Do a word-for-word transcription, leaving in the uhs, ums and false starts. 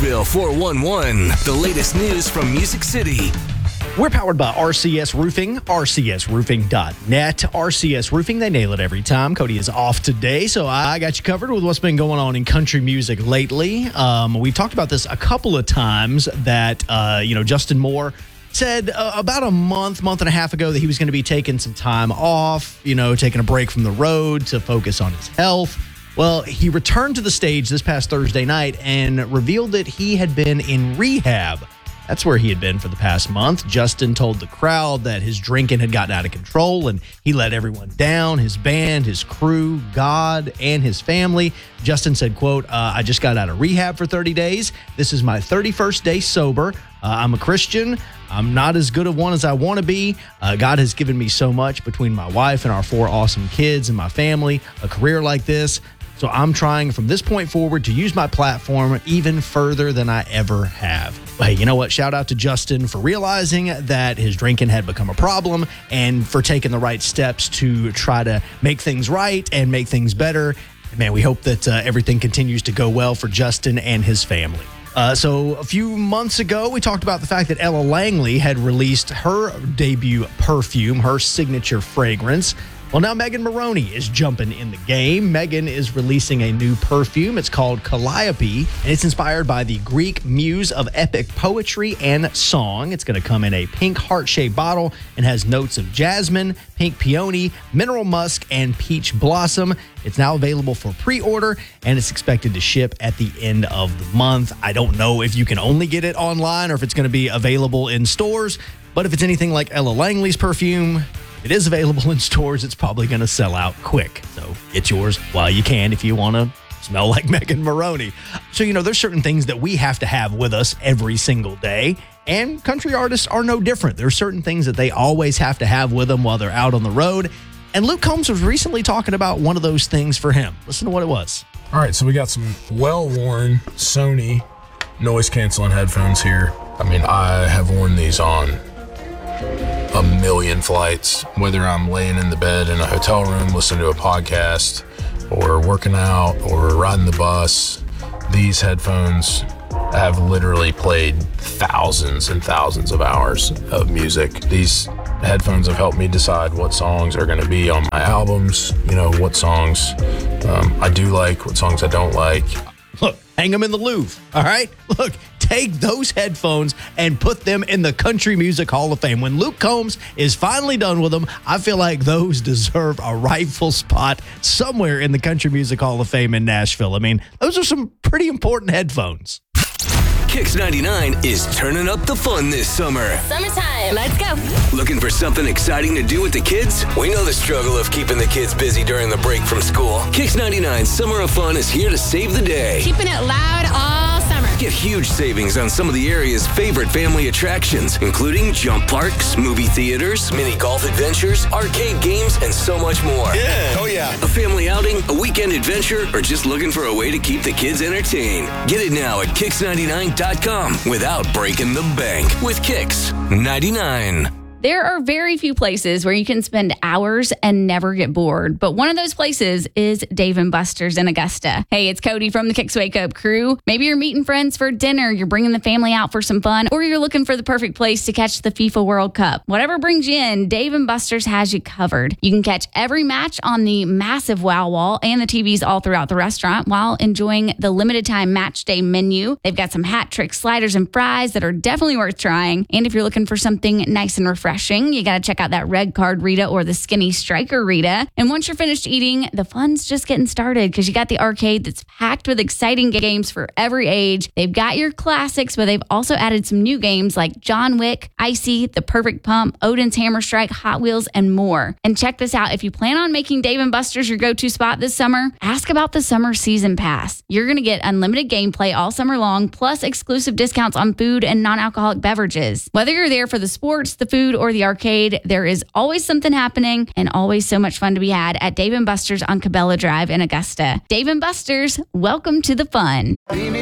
Nashville four one one, the latest news from Music City. We're powered by R C S Roofing, R C S roofing dot net. R C S Roofing, they nail it every time. Cody is off today, so I got you covered with what's been going on in country music lately. Um, we've talked about this a couple of times that, uh, you know, Justin Moore said uh, about a month, month and a half ago that he was going to be taking some time off, you know, taking a break from the road to focus on his health. Well, he returned to the stage this past Thursday night and revealed that he had been in rehab. That's where he had been for the past month. Justin told the crowd that his drinking had gotten out of control and he let everyone down, his band, his crew, God, and his family. Justin said, quote, uh, I just got out of rehab for thirty days. This is my thirty-first day sober. Uh, I'm a Christian. I'm not as good a one as I want to be. Uh, God has given me so much between my wife and our four awesome kids and my family, a career like this. So I'm trying from this point forward to use my platform even further than I ever have. Hey, you know what? Shout out to Justin for realizing that his drinking had become a problem and for taking the right steps to try to make things right and make things better. Man, we hope that uh, everything continues to go well for Justin and his family. Uh, so a few months ago, we talked about the fact that Ella Langley had released her debut perfume, her signature fragrance. Well, now Megan Moroney is jumping in the game. Megan is releasing a new perfume. It's called Calliope, and it's inspired by the Greek muse of epic poetry and song. It's going to come in a pink heart-shaped bottle and has notes of jasmine, pink peony, mineral musk, and peach blossom. It's now available for pre-order, and it's expected to ship at the end of the month. I don't know if you can only get it online or if it's going to be available in stores, but if it's anything like Ella Langley's perfume, it is available in stores. It's probably going to sell out quick. So get yours while you can if you want to smell like Megan Moroney. So, you know, there's certain things that we have to have with us every single day. And country artists are no different. There's certain things that they always have to have with them while they're out on the road. And Luke Combs was recently talking about one of those things for him. Listen to what it was. All right, so we got some well-worn Sony noise-canceling headphones here. I mean, I have worn these on a million flights, whether I'm laying in the bed in a hotel room listening to a podcast or working out or riding the bus. These headphones have literally played thousands and thousands of hours of music. These headphones have helped me decide what songs are going to be on my albums, you know, what songs um, I do like, what songs I don't like. Look, hang them in the Louvre, all right? Look, take those headphones and put them in the Country Music Hall of Fame. When Luke Combs is finally done with them, I feel like those deserve a rightful spot somewhere in the Country Music Hall of Fame in Nashville. I mean, those are some pretty important headphones. Kix ninety-nine is turning up the fun this summer. Summertime, let's go. Looking for something exciting to do with the kids? We know the struggle of keeping the kids busy during the break from school. Kix ninety-nine Summer of Fun is here to save the day. Keeping it loud all summer. Get huge savings on some of the area's favorite family attractions, including jump parks, movie theaters, mini golf adventures, arcade games, and so much more. Yeah. Oh, yeah. A family outing, a weekend adventure, or just looking for a way to keep the kids entertained. Get it now at kix ninety-nine dot com without breaking the bank with Kix ninety-nine. There are very few places where you can spend hours and never get bored, but one of those places is Dave and Buster's in Augusta. Hey, it's Cody from the Kix Wake Up crew. Maybe you're meeting friends for dinner, you're bringing the family out for some fun, or you're looking for the perfect place to catch the FIFA World Cup. Whatever brings you in, Dave and Buster's has you covered. You can catch every match on the massive Wow Wall and the T Vs all throughout the restaurant while enjoying the limited time match day menu. They've got some hat trick sliders and fries that are definitely worth trying. And if you're looking for something nice and refreshing, you got to check out that red card Rita or the skinny striker Rita. And once you're finished eating, the fun's just getting started because you got the arcade that's packed with exciting games for every age. They've got your classics, but they've also added some new games like John Wick, Icy, The Perfect Pump, Odin's Hammer Strike, Hot Wheels, and more. And check this out. If you plan on making Dave and Buster's your go-to spot this summer, ask about the summer season pass. You're going to get unlimited gameplay all summer long, plus exclusive discounts on food and non-alcoholic beverages. Whether you're there for the sports, the food, or the arcade, there is always something happening and always so much fun to be had at Dave and Buster's on Cabela Drive in Augusta. Dave and Buster's, welcome to the fun. Dreaming